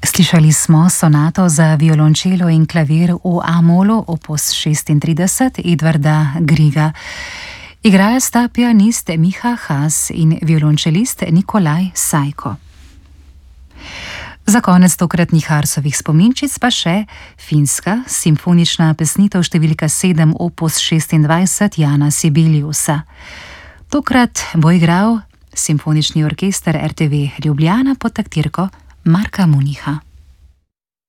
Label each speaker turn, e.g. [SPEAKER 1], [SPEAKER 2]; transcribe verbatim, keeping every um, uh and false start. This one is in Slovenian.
[SPEAKER 1] Slišali smo sonato za violončelo in klavir v A-molu opus šestintrideset Edvarda Griega. Igrala sta pianist Miha Haas in violončelist Nikolaj Sajko. Za konec tokratnih Harsovih spominčic pa še finska simfonična pesnitev številka sedem opus šestindvajset Jana Sibeliusa. Tokrat bo igral Simfonični orkester R T V Ljubljana pod taktirko Marka Muniha.